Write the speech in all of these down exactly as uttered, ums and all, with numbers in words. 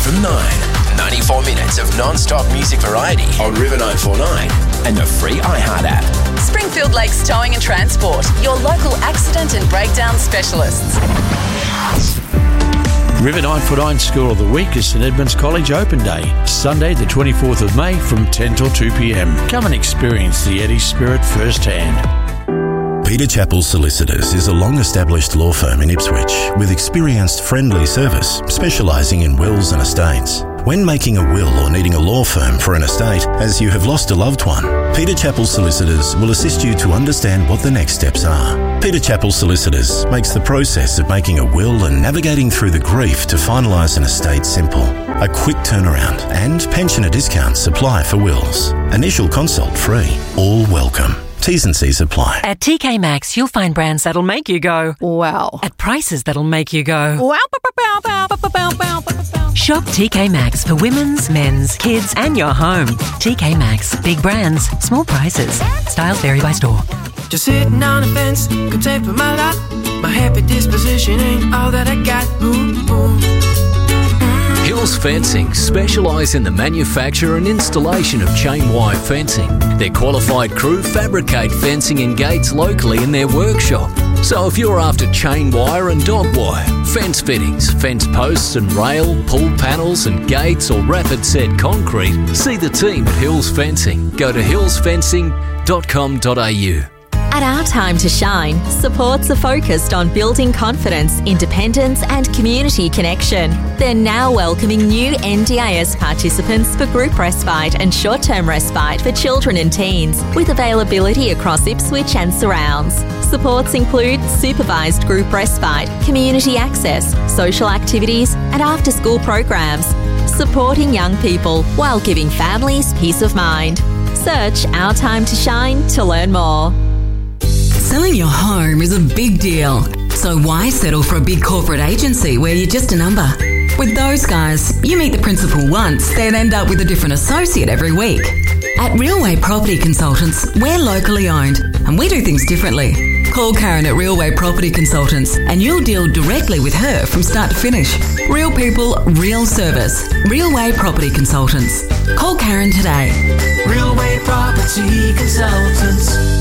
from nine. ninety-four minutes of non-stop music variety on River nine forty-nine and the free iHeart app. Springfield Lakes Towing and Transport, your local accident and breakdown specialists. River nine forty-nine Score of the Week is St Edmunds College Open Day, Sunday the twenty-fourth of May from ten till two p.m. Come and experience the Eddie spirit firsthand. Peter Chappell Solicitors is a long-established law firm in Ipswich with experienced friendly service specialising in wills and estates. When making a will or needing a law firm for an estate as you have lost a loved one, Peter Chappell Solicitors will assist you to understand what the next steps are. Peter Chappell Solicitors makes the process of making a will and navigating through the grief to finalise an estate simple. A quick turnaround and pensioner discounts apply for wills. Initial consult free. All welcome. T's and C's apply. At T K Maxx, you'll find brands that'll make you go, wow. At prices that'll make you go, wow. Shop T K Maxx for women's, men's, kids and your home. T K Maxx. Big brands, small prices. Styles vary by store. Just sitting on the fence, content with my lot. My happy disposition ain't all that I got. Ooh, ooh. Hills Fencing specialise in the manufacture and installation of chain wire fencing. Their qualified crew fabricate fencing and gates locally in their workshop. So if you're after chain wire and dog wire, fence fittings, fence posts and rail, pull panels and gates or rapid set concrete, see the team at Hills Fencing. Go to hills fencing dot com dot a u. At Our Time to Shine, supports are focused on building confidence, independence and community connection. They're now welcoming new N D I S participants for group respite and short-term respite for children and teens, with availability across Ipswich and surrounds. Supports include supervised group respite, community access, social activities and after-school programs, supporting young people while giving families peace of mind. Search Our Time to Shine to learn more. Selling your home is a big deal, so why settle for a big corporate agency where you're just a number? With those guys, you meet the principal once, then end up with a different associate every week. At Realway Property Consultants, we're locally owned and we do things differently. Call Karen at Realway Property Consultants and you'll deal directly with her from start to finish. Real people, real service. Realway Property Consultants. Call Karen today. Realway Property Consultants.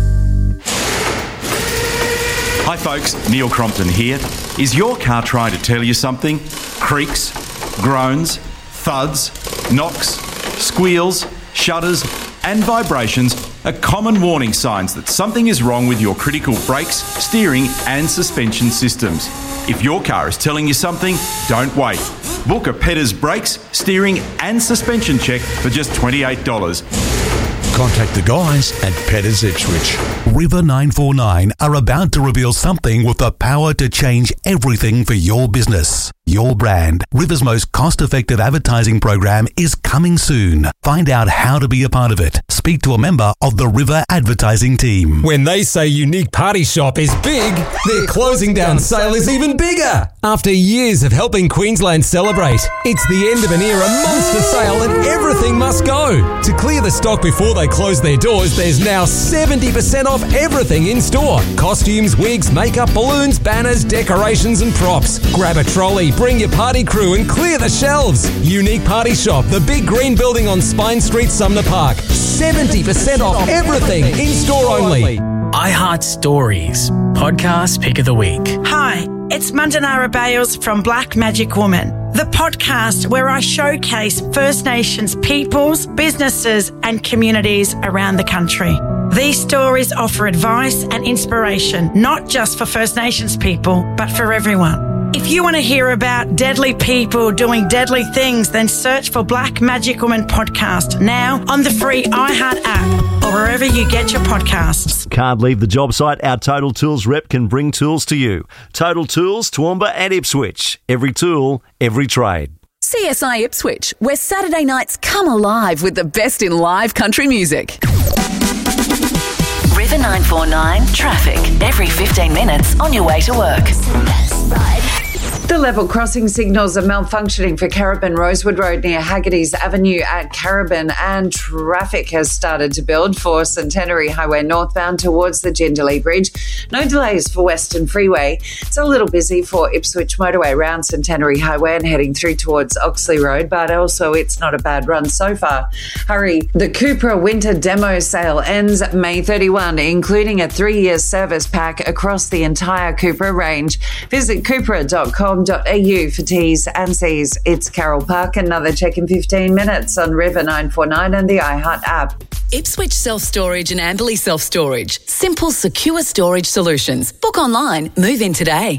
Hi folks, Neil Crompton here. Is your car trying to tell you something? Creaks, groans, thuds, knocks, squeals, shudders and vibrations are common warning signs that something is wrong with your critical brakes, steering and suspension systems. If your car is telling you something, don't wait. Book a Petters brakes, steering and suspension check for just twenty-eight dollars. Contact the guys at Petters Ipswich. River nine forty-nine are about to reveal something with the power to change everything for your business, your brand. River's most cost-effective advertising program is coming soon. Find out how to be a part of it. Speak to a member of the River advertising team. When they say Unique Party Shop is big, their closing down sale is even bigger. After years of helping Queensland celebrate, it's the end of an era monster sale and everything must go. To clear the stock before they close their doors, there's now seventy percent off everything in store. Costumes, wigs, makeup, balloons, banners, decorations and props. Grab a trolley, bring your party crew and clear the shelves. Unique Party Shop, the big green building on Spine Street, Sumner Park. seventy percent off everything in store only. iHeart Stories, podcast pick of the week. Hi, it's Mandanara Bales from Black Magic Woman, the podcast where I showcase First Nations peoples, businesses and communities around the country. These stories offer advice and inspiration, not just for First Nations people, but for everyone. If you want to hear about deadly people doing deadly things, then search for Black Magic Woman podcast now on the free iHeart app or wherever you get your podcasts. Can't leave the job site? Our Total Tools rep can bring tools to you. Total Tools, Toowoomba and Ipswich. Every tool, every trade. C S I Ipswich, where Saturday nights come alive with the best in live country music. River nine forty-nine traffic every fifteen minutes on your way to work. The level crossing signals are malfunctioning for Carabin Rosewood Road near Haggerty's Avenue at Carabin, and traffic has started to build for Centenary Highway northbound towards the Jindalee Bridge. No delays for Western Freeway. It's a little busy for Ipswich Motorway around Centenary Highway and heading through towards Oxley Road, but also it's not a bad run so far. Hurry, the Cupra Winter Demo Sale ends May thirty-first, including a three-year service pack across the entire Cupra range. Visit cupra dot com dot a u for T's and C's. It's Carol Park. Another check in fifteen minutes on River nine four nine and the iHeart app. Ipswich Self-Storage and Amberley Self-Storage. Simple, secure storage solutions. Book online. Move in today.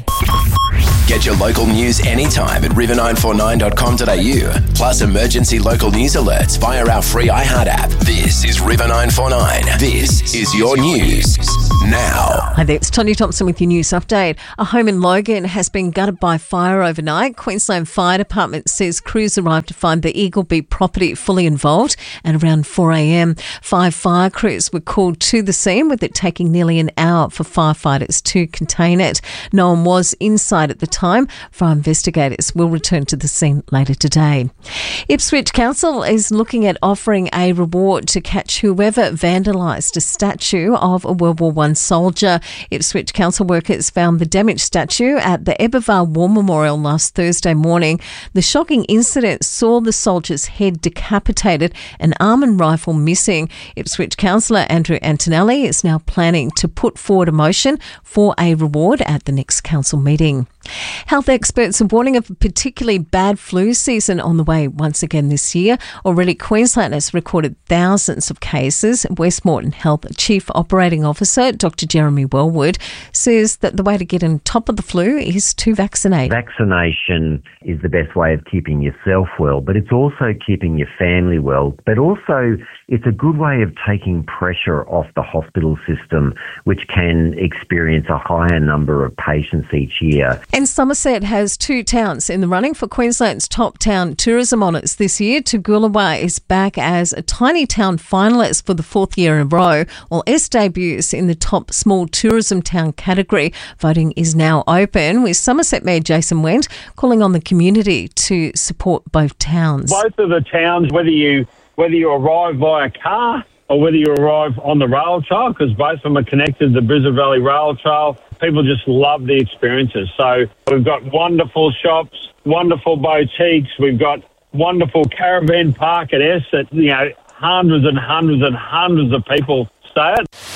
Get your local news anytime at river nine four nine dot com dot a u. Plus emergency local news alerts via our free iHeart app. This is River nine four nine. This is your news now. Hi there, it's Tony Thompson with your news update. A home in Logan has been gutted by fire overnight. Queensland Fire Department says crews arrived to find the Eagle Beat property fully involved, and around four a.m. five fire crews were called to the scene, with it taking nearly an hour for firefighters to contain it. No one was inside at the time. Fire investigators will return to the scene later today. Ipswich Council is looking at offering a reward to catch whoever vandalised a statue of a World War One soldier. Ipswich Council workers found the damaged statue at the Ebervar War Memorial last Thursday morning. The shocking incident saw the soldier's head decapitated and arm and rifle missing. Ipswich Councillor Andrew Antonelli is now planning to put forward a motion for a reward at the next council meeting. Health experts are warning of a particularly bad flu season on the way once again this year. Already, Queensland has recorded thousands of cases. Westmoreland Health Chief Operating Officer Doctor Jeremy Wellwood says that the way to get on top of the flu is to vaccinate. Vaccination is the best way of keeping yourself well, but it's also keeping your family well. But also, it's a good way of taking pressure off the hospital system, which can experience a higher number of patients each year. And Somerset has two towns in the running for Queensland's top town tourism honours this year. Toogoolawah is back as a tiny town finalist for the fourth year in a row, while S debuts in the top small tourism town category. Voting is now open, with Somerset Mayor Jason Wendt calling on the community to support both towns. Both of the towns, whether you whether you arrive via car or whether you arrive on the rail trail, because both of them are connected to the Brisbane Valley Rail Trail, people just love the experiences. So we've got wonderful shops, wonderful boutiques. We've got wonderful caravan park at S that, you know, hundreds and hundreds and hundreds of people stay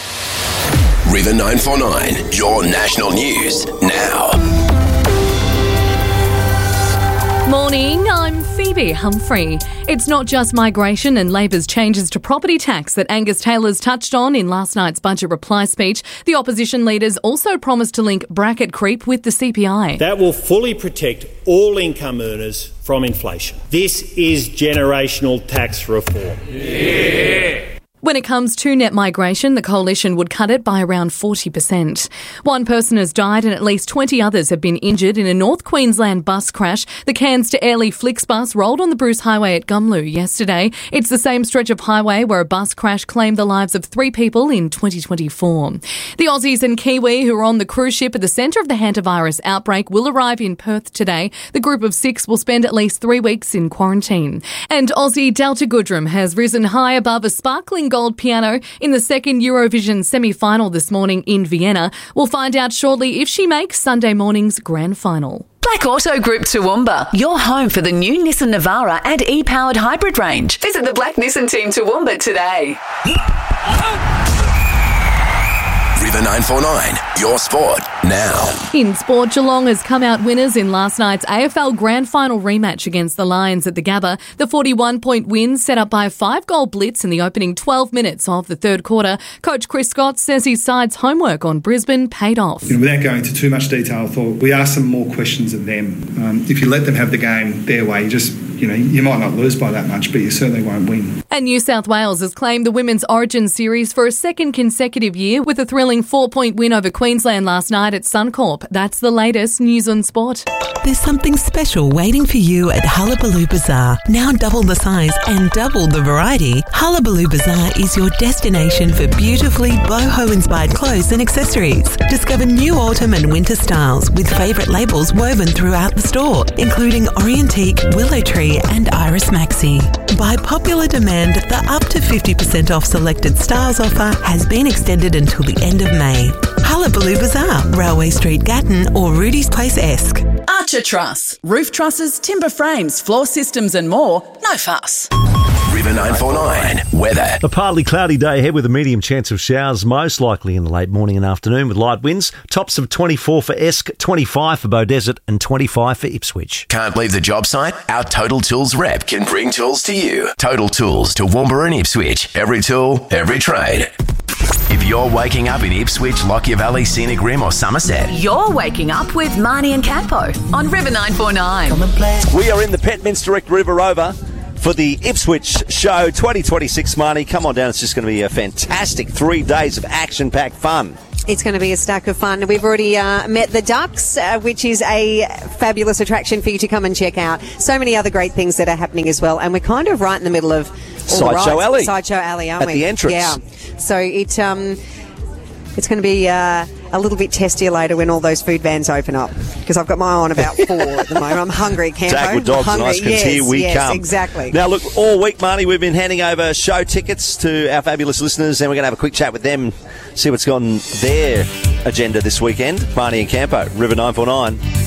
at. River nine four nine, your national news now. Morning, I'm Phoebe Humphrey. It's not just migration and Labor's changes to property tax that Angus Taylor's touched on in last night's budget reply speech. The opposition leaders also promised to link bracket creep with the C P I. That will fully protect all income earners from inflation. This is generational tax reform. Yeah. When it comes to net migration, the coalition would cut it by around forty percent. One person has died and at least twenty others have been injured in a North Queensland bus crash. The Cairns to Airlie Flix bus rolled on the Bruce Highway at Gumlu yesterday. It's the same stretch of highway where a bus crash claimed the lives of three people in twenty twenty-four. The Aussies and Kiwi who are on the cruise ship at the centre of the hantavirus outbreak will arrive in Perth today. The group of six will spend at least three weeks in quarantine. And Aussie Delta Goodrem has risen high above a sparkling gold piano in the second Eurovision semi-final this morning in Vienna. We'll find out shortly if she makes Sunday morning's grand final. Black Auto Group Toowoomba, your home for the new Nissan Navara and e-powered hybrid range. Visit the Black Nissan team Toowoomba today. River nine four nine, your sport now. In sport, Geelong has come out winners in last night's A F L Grand Final rematch against the Lions at the Gabba. The forty-one point win set up by a five-goal blitz in the opening twelve minutes of the third quarter. Coach Chris Scott says his side's homework on Brisbane paid off. You know, without going into too much detail, I thought we asked some more questions of them. Um, if you let them have the game their way, you just you know, you might not lose by that much, but you certainly won't win. And New South Wales has claimed the Women's Origin Series for a second consecutive year with a thrilling four-point win over Queensland last night at Suncorp. That's the latest news on sport. There's something special waiting for you at Hullabaloo Bazaar. Now double the size and double the variety, Hullabaloo Bazaar is your destination for beautifully boho-inspired clothes and accessories. Discover new autumn and winter styles with favourite labels woven throughout the store, including Orientique, Willow Tree and Iris Maxi. By popular demand, the up to fifty percent off selected styles offer has been extended until the end of May. Hullabaloo Bazaar, Railway Street, Gatton or Rudy's Place Esk. Archer Truss. Roof trusses, timber frames, floor systems and more. No fuss. River nine four nine weather. A partly cloudy day ahead with a medium chance of showers, most likely in the late morning and afternoon with light winds. Tops of twenty-four for Esk, twenty-five for Beaudesert and twenty-five for Ipswich. Can't leave the job site? Our Total Tools rep can bring tools to you. Total Tools to Toowoomba and Ipswich. Every tool, every trade. If you're waking up in Ipswich, Lockyer Valley, Scenic Rim or Somerset, You're waking up with Marnie and Campo on River nine four nine. We are in the Petminster Direct River Rover for the Ipswich Show twenty twenty-six, Marnie. Come on down. It's just going to be a fantastic three days of action-packed fun. It's going to be a stack of fun. We've already uh, met the Ducks, uh, which is a fabulous attraction for you to come and check out. So many other great things that are happening as well. And we're kind of right in the middle of Sideshow Alley. Sideshow Alley, aren't At we? the entrance. Yeah. So it, um, it's going to be uh, a little bit testier later when all those food vans open up. Because I've got my eye on about four at the moment. I'm hungry, Campo. Dagwood Dogs I'm and hungry. ice creams. Yes, Here we yes, come. exactly. Now, look, all week, Marnie, we've been handing over show tickets to our fabulous listeners, and we're going to have a quick chat with them, see what's on their agenda this weekend. Marnie and Campo, River nine four nine.